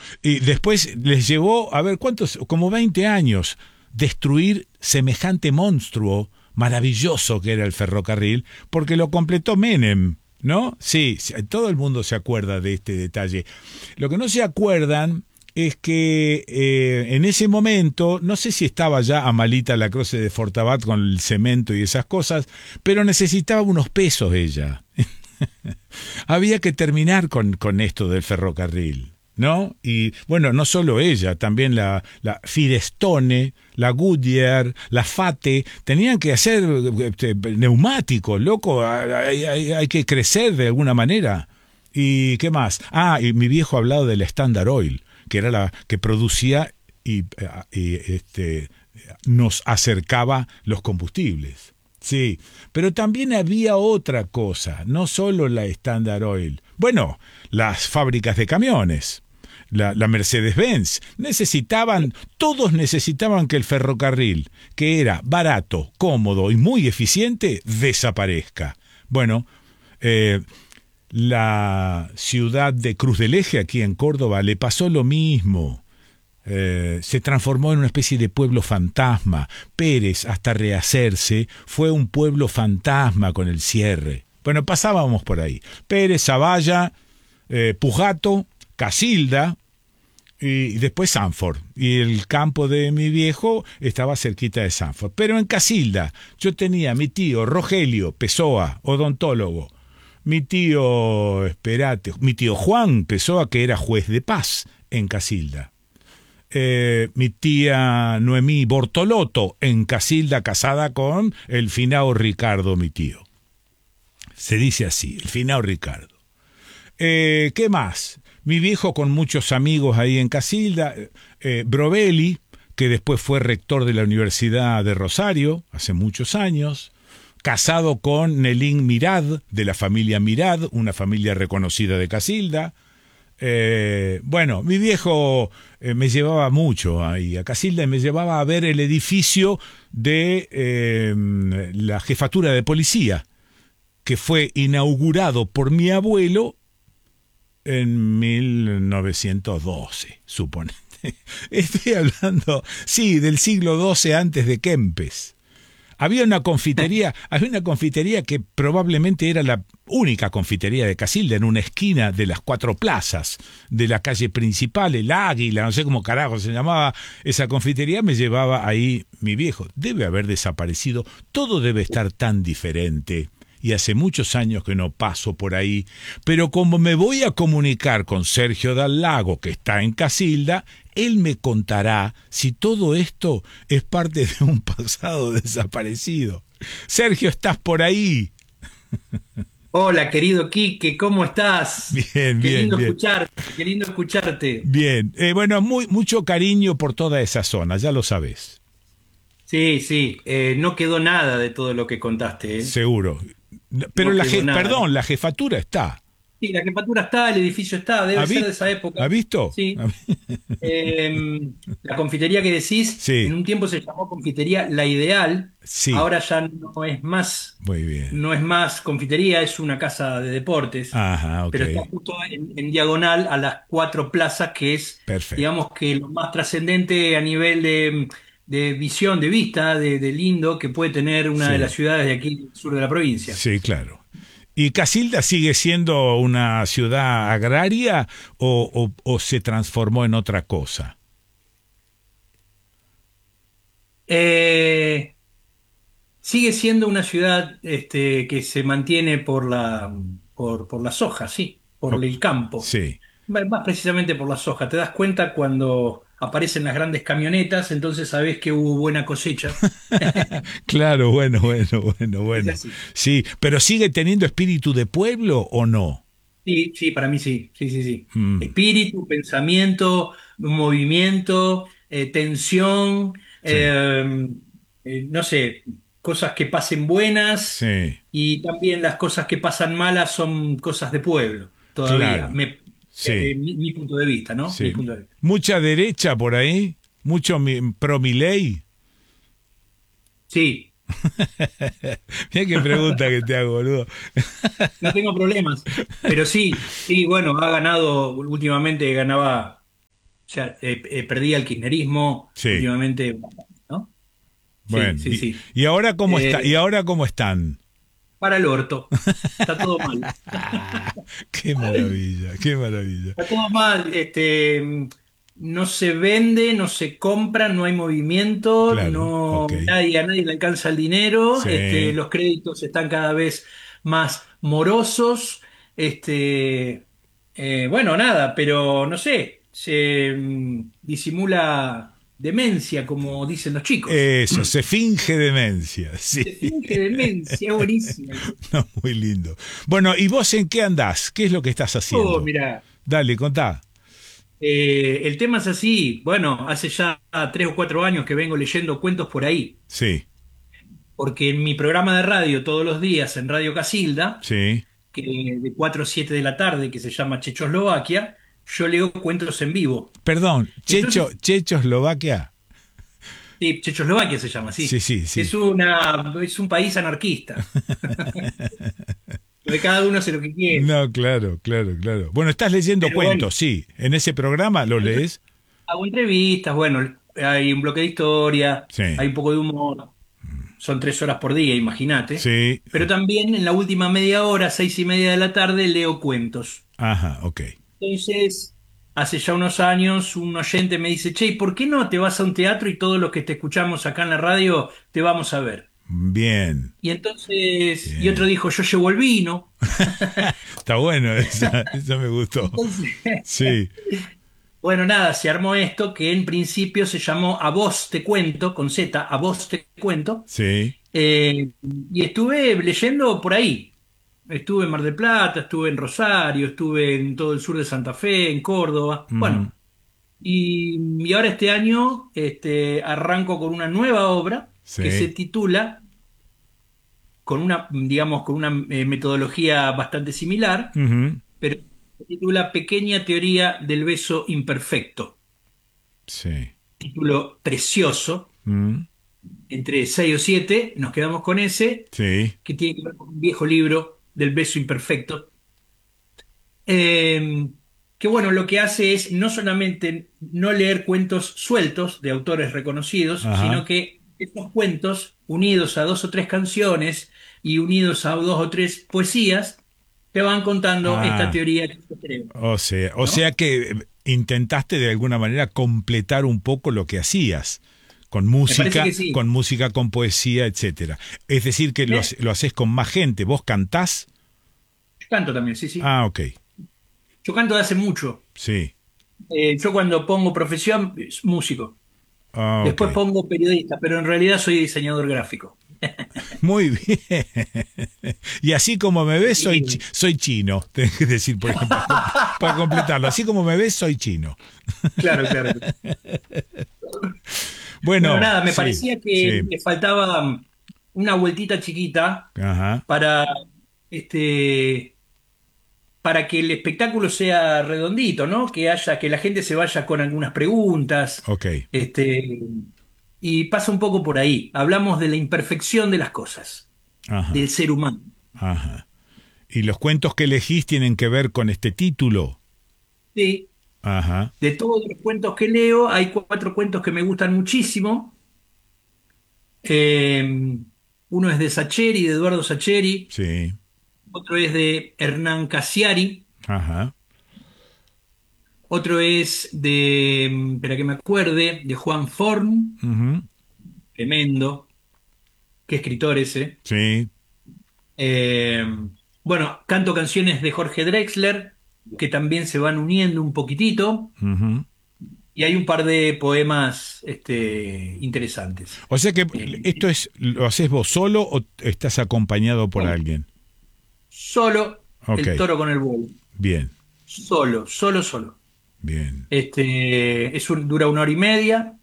Y después les llevó, a ver, ¿cuántos? Como 20 años destruir semejante monstruo maravilloso que era el ferrocarril, porque lo completó Menem, ¿no? Sí, todo el mundo se acuerda de este detalle. Lo que no se acuerdan es que en ese momento, no sé si estaba ya Amalita Lacroze de Fortabat con el cemento y esas cosas, pero necesitaba unos pesos ella. Había que terminar con esto del ferrocarril, ¿no? Y bueno, no solo ella, también la Firestone, la Goodyear, la Fate, tenían que hacer neumáticos, loco, hay que crecer de alguna manera. ¿Y qué más? Ah, y mi viejo hablado del Standard Oil, que era la que producía y nos acercaba los combustibles. Sí, pero también había otra cosa, no solo la Standard Oil. Bueno, las fábricas de camiones, la Mercedes-Benz, todos necesitaban que el ferrocarril, que era barato, cómodo y muy eficiente, desaparezca. Bueno, la ciudad de Cruz del Eje, aquí en Córdoba, le pasó lo mismo. Se transformó en una especie de pueblo fantasma. Pérez, hasta rehacerse, fue un pueblo fantasma con el cierre. Bueno, pasábamos por ahí. Pérez, Zavalla, Pujato, Casilda y después Sanford. Y el campo de mi viejo estaba cerquita de Sanford. Pero en Casilda yo tenía a mi tío Rogelio Pessoa, odontólogo. Mi tío Juan Pessoa, que era juez de paz en Casilda. Mi tía Noemí Bortolotto en Casilda, casada con el finao Ricardo, mi tío. Se dice así, el finao Ricardo. ¿Qué más? Mi viejo con muchos amigos ahí en Casilda. Brovelli, que después fue rector de la Universidad de Rosario, hace muchos años. Casado con Nelín Mirad, de la familia Mirad, una familia reconocida de Casilda. Bueno, mi viejo me llevaba mucho ahí a Casilda y me llevaba a ver el edificio de la jefatura de policía, que fue inaugurado por mi abuelo en 1912, suponete. Estoy hablando, sí, del siglo XII antes de Kempes. Había una confitería que probablemente era la única confitería de Casilda, en una esquina de las 4 plazas de la calle principal, el Águila, no sé cómo carajo se llamaba esa confitería, me llevaba ahí mi viejo. Debe haber desaparecido, todo debe estar tan diferente. Y hace muchos años que no paso por ahí, pero como me voy a comunicar con Sergio Dal Lago, que está en Casilda, él me contará si todo esto es parte de un pasado desaparecido. Sergio, ¿estás por ahí? Hola, querido Quique, ¿cómo estás? Bien, bien, bien. Qué lindo escucharte. Bien, bueno, mucho cariño por toda esa zona, ya lo sabes. Sí, sí, no quedó nada de todo lo que contaste, ¿eh? Seguro. Pero No quedó nada. perdón, la jefatura está. Sí, la jefatura está, el edificio está, ¿Ha debe ser de visto? esa época. ¿Ha visto? Sí. La confitería que decís, en Sí, un tiempo se llamó confitería La Ideal, sí, ahora ya no es más, muy bien. no es más confitería, es una casa de deportes, Ajá, ok, pero está justo en diagonal a las 4 plazas, que es, perfecto. digamos que lo más trascendente a nivel de visión, de vista, de lindo que puede tener una de las Sí, ciudades de aquí del sur de la provincia. sí, claro. ¿Y Casilda sigue siendo una ciudad agraria o se transformó en otra cosa? Eh, Sigue siendo una ciudad que se mantiene por la soja, sí, por O- el campo. sí, Más precisamente por la soja. Te das cuenta cuando aparecen las grandes camionetas, entonces sabes que hubo buena cosecha. claro, bueno, bueno, bueno, Es bueno. así. Sí, pero ¿sigue teniendo espíritu de pueblo o no? Sí, sí, para mí sí, sí, sí, sí. Mm, Espíritu, pensamiento, movimiento, tensión, sí, no sé, cosas que pasen buenas sí, y también las cosas que pasan malas son cosas de pueblo, todavía. claro, sí, Mi punto de vista, ¿no? Mi sí. punto de vista. Mucha derecha por ahí, mucho pro Milei. Sí, Mira qué pregunta que te hago, boludo. no tengo problemas, pero sí, sí, bueno, ha ganado, últimamente ganaba. sea, perdí el kirchnerismo Sí. últimamente, ¿no? Sí, Bueno, sí, sí. y ahora cómo está, y Eh, ahora cómo están. para el orto. Está todo mal. Qué maravilla, qué maravilla. Está todo mal. No se vende, no se compra, no hay movimiento, Claro, no, ok. a nadie le alcanza el dinero. Sí. Los créditos están cada vez más morosos. Este, bueno, nada, pero no sé, se disimula demencia, como dicen los chicos. Eso, se finge demencia, sí. Se finge demencia, buenísimo. No, muy lindo. Bueno, ¿y vos en qué andás? ¿Qué es lo que estás Oh, haciendo? mira. Dale, contá. El tema es así, bueno, hace ya 3 o 4 años que vengo leyendo cuentos por ahí, Sí, porque en mi programa de radio todos los días en Radio Casilda, sí. que de 4 a 7 de la tarde, que se llama Chechoslovaquia, yo leo cuentos en vivo. Perdón, Y entonces, Chechoslovaquia. sí, Chechoslovaquia se llama, Sí, sí. sí, sí. Es un país anarquista, donde cada uno hace lo que quiere. No, claro, claro, claro. Bueno, estás leyendo Pero bueno, cuentos, sí. ¿En ese programa lo lees? hago entrevistas, bueno, hay un bloque de historia, Sí, hay un poco de humor. Son 3 horas por día, imagínate. sí. Pero también en la última media hora, 6:30 de la tarde, leo cuentos. Ajá, ok. Entonces, hace ya unos años, un oyente me dice, che, ¿y por qué no te vas a un teatro y todos los que te escuchamos acá en la radio te vamos a ver? Bien, Y entonces, y otro bien. dijo, yo llevo el vino. Está bueno, esa me gustó. Entonces, Sí, bueno, nada, se armó esto que en principio se llamó A Vos Te Cuento, con Z, A Vos Te Cuento. sí. Eh, y estuve leyendo por ahí. Estuve en Mar del Plata, estuve en Rosario, estuve en todo el sur de Santa Fe, en Córdoba. Ujú, Bueno, y ahora este año arranco con una nueva obra que se sí. titula, con una, digamos, con una metodología bastante similar, Ujú, pero se titula Pequeña Teoría del Beso Imperfecto. sí. Título precioso, Mm, entre 6 o 7, nos quedamos con ese, sí. que tiene que ver con un viejo libro del beso imperfecto. Eh, que bueno, lo que hace es no solamente no leer cuentos sueltos de autores reconocidos, sino Ajá. que estos cuentos, unidos a 2 o 3 canciones y unidos a 2 o 3 poesías, te van contando esta Ah, teoría que yo creo, o ¿no? sea que intentaste de alguna manera completar un poco lo que hacías, Me parece que sí. con música, con poesía, etcétera. Es decir, que ¿Eh? lo haces con más gente. ¿Vos cantás? Yo canto también, sí, sí. Ah, ok. Yo canto de hace mucho. Sí. Yo cuando pongo profesión, es músico. Ah, ok. Después pongo periodista, pero en realidad soy diseñador gráfico. Muy bien. Y así como me ves, Y, soy chino. Tenés que decir, por ejemplo, para completarlo. Así como me ves, soy chino. claro, claro. Bueno, Bueno, nada, me sí, parecía que sí. le faltaba una vueltita chiquita Ajá. para, este, para que el espectáculo sea redondito, ¿no? Que la gente se vaya con algunas preguntas, Ok. este, y pasa un poco por ahí. Hablamos de la imperfección de las cosas, del Ajá. ser humano. Ajá. ¿Y los cuentos que elegís tienen que ver con este título? Sí, Ajá. de todos los cuentos que leo, hay 4 cuentos que me gustan muchísimo. Uno es de Sacheri, de Eduardo Sacheri. Sí. Otro es de Hernán Cassiari, Ajá. otro es de, espera que me acuerde, de Juan Forn, Ujú, tremendo, qué escritor ese. sí. Eh, bueno, canto canciones de Jorge Drexler, que también se van uniendo un poquitito, Ujú. y hay un par de poemas interesantes. O sea que Eh, esto es, ¿lo haces vos solo o estás acompañado por solo, alguien? solo Ok. el toro con el buey, Bien. solo, solo, solo. Bien. Dura 1 hora y media.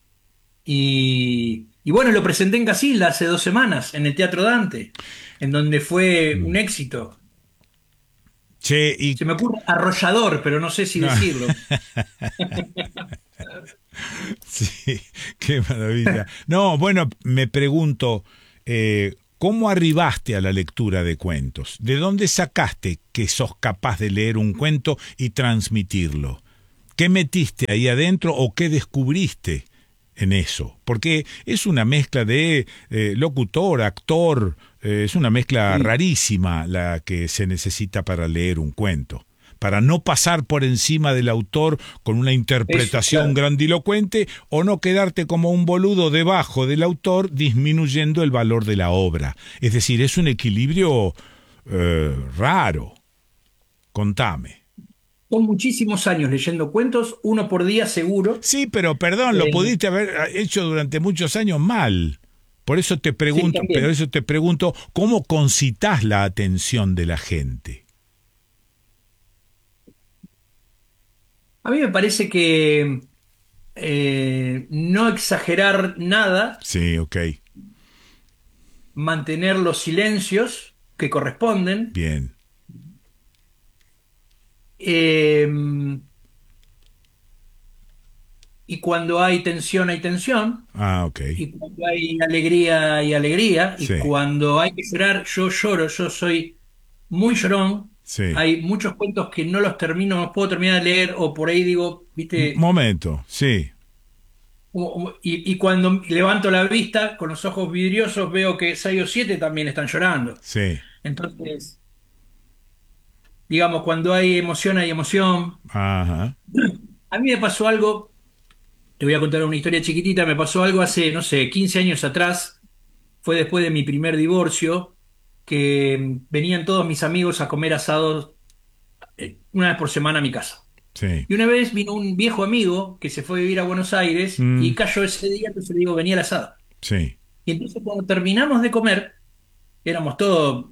Y bueno, lo presenté en Casilda hace 2 semanas, en el Teatro Dante, en donde fue un Mm. éxito. Che, y Se me ocurre arrollador, pero no sé si no, decirlo. sí, qué maravilla. No, bueno, me pregunto, ¿cómo arribaste a la lectura de cuentos? ¿De dónde sacaste que sos capaz de leer un cuento y transmitirlo? ¿Qué metiste ahí adentro o qué descubriste en eso? Porque es una mezcla de locutor, actor, es una mezcla Sí, rarísima la que se necesita para leer un cuento. Para no pasar por encima del autor con una eso, interpretación claro. grandilocuente o no quedarte como un boludo debajo del autor disminuyendo el valor de la obra. Es decir, es un equilibrio raro. Contame. Son muchísimos años leyendo cuentos, uno por día seguro. Sí, pero perdón, lo Eh, pudiste haber hecho durante muchos años mal. sí, Pero también. eso te pregunto, ¿cómo concitas la atención de la gente? A mí me parece que no exagerar nada, Sí, ok, mantener los silencios que corresponden, bien. eh, y cuando hay tensión, hay tensión, Ah, ok, y cuando hay alegría, hay alegría, y sí, cuando hay que llorar, yo lloro, yo soy muy llorón. sí. Hay muchos cuentos que no los termino, no puedo terminar de leer, o por ahí digo, viste, Momento, sí, y cuando levanto la vista con los ojos vidriosos veo que 6 o 7 también están llorando. sí. Entonces, digamos, cuando hay emoción, hay emoción. Ajá, A mí me pasó algo, te voy a contar una historia chiquitita, me pasó algo hace, no sé, 15 años atrás, fue después de mi primer divorcio, que venían todos mis amigos a comer asados una vez por semana a mi casa. sí. Y una vez vino un viejo amigo que se fue a vivir a Buenos Aires y Mm, cayó ese día, entonces le digo, venía al asado. sí, Y entonces cuando terminamos de comer, éramos todos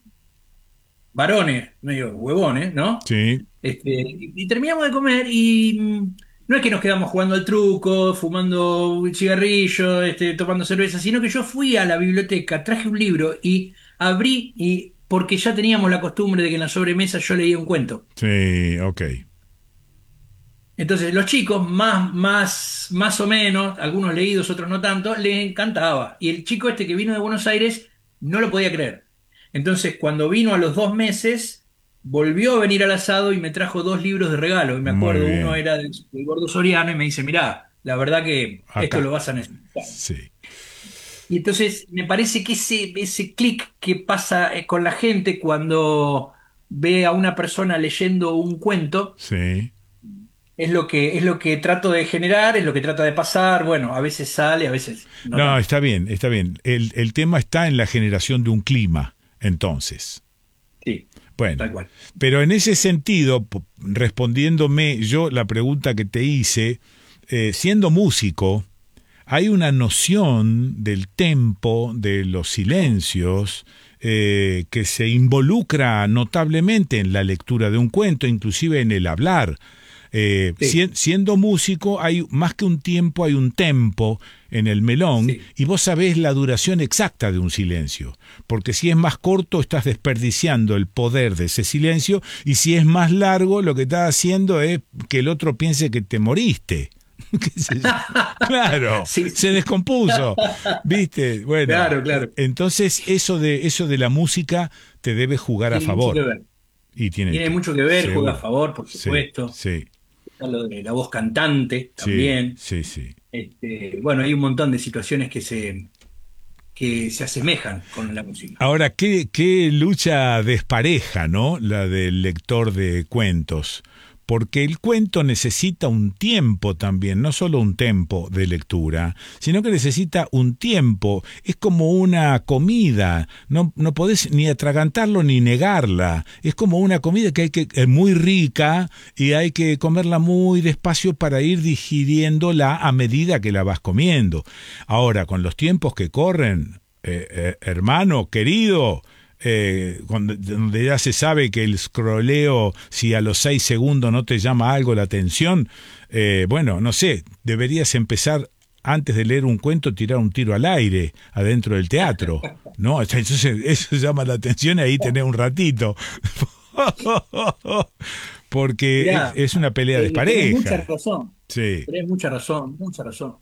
varones, medio huevones, ¿no? sí. Y terminamos de comer y no es que nos quedamos jugando al truco, fumando un cigarrillo, tomando cerveza, sino que yo fui a la biblioteca, traje un libro y abrí, y porque ya teníamos la costumbre de que en la sobremesa yo leía un cuento. Sí, ok. Entonces los chicos, más o menos, algunos leídos, otros no tanto, les encantaba. Y el chico este que vino de Buenos Aires no lo podía creer. Entonces cuando vino a los 2 meses, volvió a venir al asado y me trajo 2 libros de regalo. Y me Muy acuerdo, uno bien. era del Gordo Soriano y me dice, mirá, la verdad que esto Acá. lo vas a necesitar. Sí, Y entonces me parece que ese clic que pasa con la gente cuando ve a una persona leyendo un cuento, sí. es lo que trato de generar, es lo que trata de pasar. Bueno, a veces sale, a veces no No, tanto. está bien, está bien. El tema está en la generación de un clima, entonces. Sí, Bueno, tal cual. pero en ese sentido, respondiéndome yo la pregunta que te hice, siendo músico, hay una noción del tempo, de los silencios, que se involucra notablemente en la lectura de un cuento, inclusive en el hablar. Sí, Siendo músico, hay más que un tiempo, hay un tempo en el melón sí. y vos sabés la duración exacta de un silencio, porque si es más corto estás desperdiciando el poder de ese silencio y si es más largo lo que estás haciendo es que el otro piense que te moriste. ¿Qué sé yo? Claro, Sí, se sí. descompuso, ¿viste? Bueno, Claro, claro. entonces eso de la música te debe jugar a Tiene mucho que favor ver. y Tiene mucho que ver, juega a seguro, favor, por sí, supuesto. sí, Está lo de la voz cantante sí, también. sí, sí. Bueno, hay un montón de situaciones que se asemejan con la música. Ahora, qué lucha despareja, ¿no? La del lector de cuentos. Porque el cuento necesita un tiempo también, no solo un tempo de lectura, sino que necesita un tiempo. Es como una comida, no podés ni atragantarlo ni negarla. Es como una comida que es muy rica y hay que comerla muy despacio para ir digiriéndola a medida que la vas comiendo. Ahora, con los tiempos que corren, hermano, querido, donde ya se sabe que el scrolleo, si a los 6 segundos no te llama algo la atención, bueno, no sé, deberías empezar antes de leer un cuento, tirar un tiro al aire adentro del teatro, ¿no? Entonces eso llama la atención y ahí tenés un ratito. Porque Mirá, es una pelea tenés mucha despareja. razón. Sí, Tenés mucha razón, mucha razón.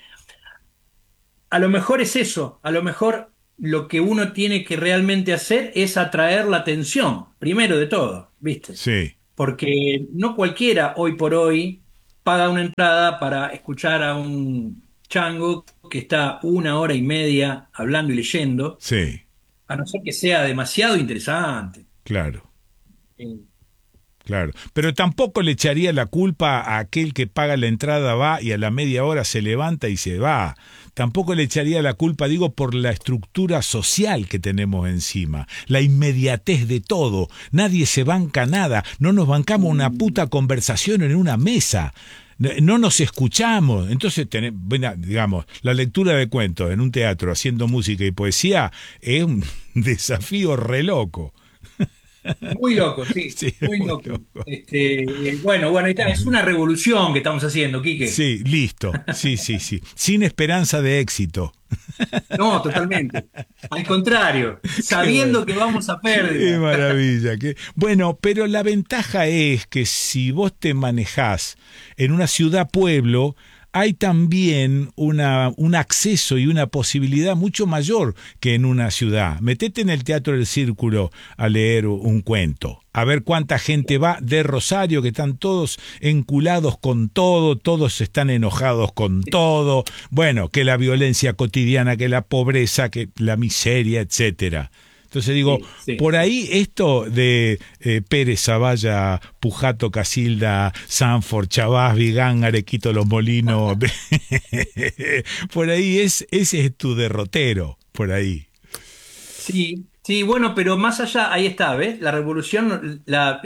A lo mejor es eso, a lo mejor lo que uno tiene que realmente hacer es atraer la atención, primero de todo, ¿viste? sí, Porque no cualquiera hoy por hoy. paga una entrada para escuchar a un chango que está 1 hora y media hablando y leyendo, Sí, a no ser que sea demasiado interesante. claro. Eh, Claro, pero tampoco le echaría la culpa a aquel que paga la entrada, va y a la media hora se levanta y se va. Tampoco le echaría la culpa, digo, por la estructura social que tenemos encima, la inmediatez de todo. Nadie se banca nada, no nos bancamos una puta conversación en una mesa. No nos escuchamos. Entonces, bueno, digamos, la lectura de cuentos en un teatro haciendo música y poesía es un desafío re loco. Muy loco, sí, Sí, muy muy loco. loco. Bueno, ahí está, es una revolución que estamos haciendo, Quique. Sí, listo. Sí, sí, sí. Sin esperanza de éxito. No, totalmente. Al contrario, Qué bueno. sabiendo que vamos a Qué pérdida. maravilla. Bueno, pero la ventaja es que si vos te manejás en una ciudad-pueblo, hay también un acceso y una posibilidad mucho mayor que en una ciudad. Metete en el Teatro del Círculo a leer un cuento, a ver cuánta gente va de Rosario, que están todos enculados con todo, todos están enojados con todo, bueno, que la violencia cotidiana, que la pobreza, que la miseria, etcétera. Entonces digo, Sí, sí. por ahí esto de Pérez, Zavalla, Pujato, Casilda, Sanford, Chabás, Vigán, Arequito, Los Molinos, por ahí ese es tu derrotero, por ahí. Sí, sí, bueno, pero más allá, ahí está, ¿ves? La revolución,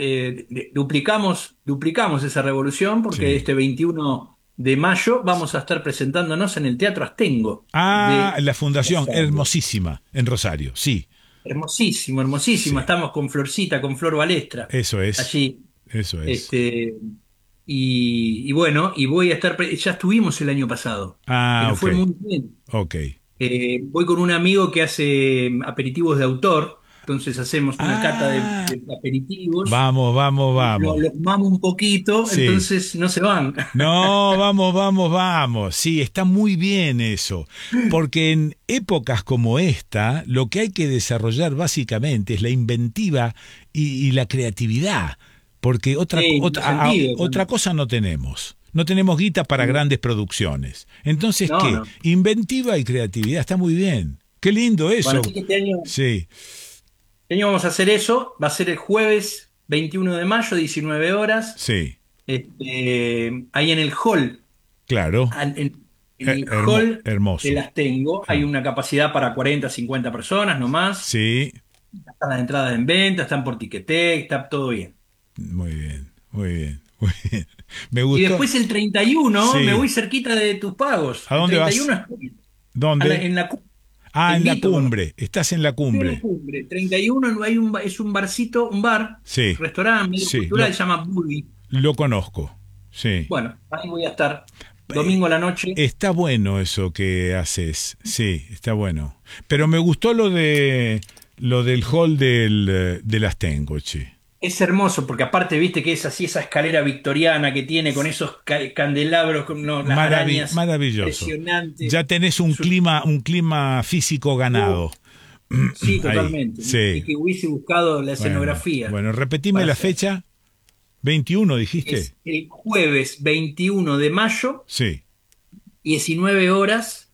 duplicamos esa revolución porque Sí. este 21 de mayo vamos a estar presentándonos en el Teatro Astengo Ah, de la fundación, Rosario. hermosísima, en Rosario, sí, Hermosísimo, hermosísimo. sí, Estamos con Florcita, con Flor Balestra, eso es, allí. eso es. Este, y bueno, y voy a estar, ya estuvimos el año pasado, y Ah, nos ok, fue muy bien. ok. Voy con un amigo que hace aperitivos de autor, entonces hacemos una cata Ah, de aperitivos, vamos, vamos, vamos. los mamo un poquito, Sí. entonces no se van. No, vamos, vamos, vamos. Sí, está muy bien eso. Porque en épocas como esta, lo que hay que desarrollar básicamente es la inventiva y la creatividad. Porque Sí, los sentidos otra también. cosa no tenemos. No tenemos guita para grandes producciones. Entonces, No, ¿qué? no. Inventiva y creatividad. Está muy bien. Qué lindo Bueno, eso. así que Sí, este año vamos a hacer eso, va a ser el jueves 21 de mayo, 19 horas, sí, ahí en el hall. claro. En el hall de Hermoso. las tengo, hay una capacidad para 40, 50 personas nomás. Sí, Están las entradas en venta, están por Ticketek, está todo bien. muy bien, muy bien, muy bien. Me Y gustó. después el 31 me Sí. voy cerquita de tus pagos. ¿A El dónde 31 vas? es ¿Dónde? en la te Ah, en la invito, cumbre. Estás en la estoy en la cumbre. cumbre. 31 hay es un barcito, un bar, Sí, restaurante medio sí, cultural, se llama Bully. lo conozco. Sí. Bueno, ahí voy a estar Eh, domingo a la noche. Está bueno eso que haces. Sí, está bueno. Pero me gustó lo del hall del Astengo, che. Es hermoso porque aparte, viste que es así esa escalera victoriana que tiene con esos candelabros, con no, las arañas Maravilloso. impresionantes. Ya tenés Sus- un clima físico uh, ganado. sí, Ahí, totalmente. Y sí. que hubiese buscado la Bueno, escenografía bueno, repetime para la hacer. fecha. 21, dijiste. Es el jueves 21 de mayo, Sí. 19 horas,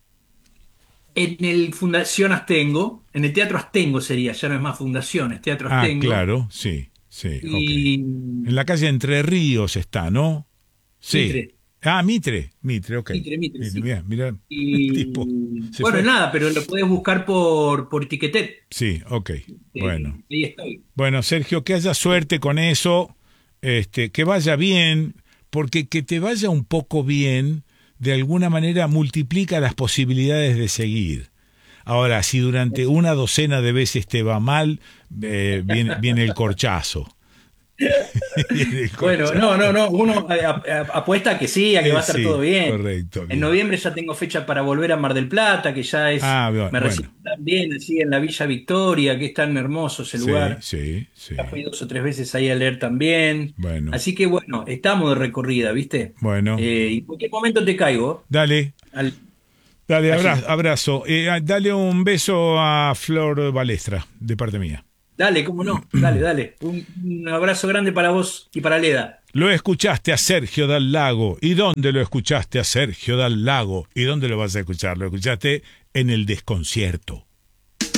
en el Fundación Astengo, en el Teatro Astengo sería, ya no es más Fundaciones, Teatro Ah, Astengo. claro, sí, sí, ok. Y En la calle Entre Ríos está, ¿no? Sí. Mitre, Ah, Mitre, ok. Mitre, Mitre, sí. mira, mira, el tipo Y se bueno, fue. nada, pero lo puedes buscar por Ticketek. Sí, ok. Bueno. Ahí estoy. Bueno, Sergio, que haya suerte con eso, que vaya bien, porque que te vaya un poco bien, de alguna manera multiplica las posibilidades de seguir. Ahora, si durante una docena de veces te va mal, viene el corchazo. Viene el Bueno, corchazo. no, uno apuesta a que sí, a que va a estar todo Sí, bien. correcto, En bien. noviembre ya tengo fecha para volver a Mar del Plata, que ya Ah, me bueno, reciben tan bien, así en la Villa Victoria, que es tan hermoso ese sí, lugar. sí, sí. Ya fui 2 o 3 veces ahí a leer también. Bueno, Así que bueno, estamos de recorrida, ¿viste? bueno. Y en cualquier momento te caigo Dale, al- dale, allí. abrazo. Dale un beso a Flor Balestra, de parte mía. Dale, cómo no, dale, dale. Un abrazo grande para vos y para Leda. Lo escuchaste a Sergio Dal Lago. ¿Y dónde lo escuchaste a Sergio Dal Lago? ¿Y dónde lo vas a escuchar? Lo escuchaste en el desconcierto.